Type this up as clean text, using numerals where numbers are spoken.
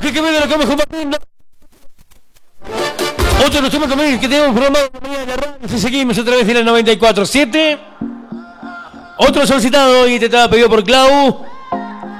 que venga lo que mejor partiendo. Otro de los temas que tenemos programado mañana en la radio. Si seguimos otra vez en el 94.7. Otro solicitado y te estaba pedido por Clau.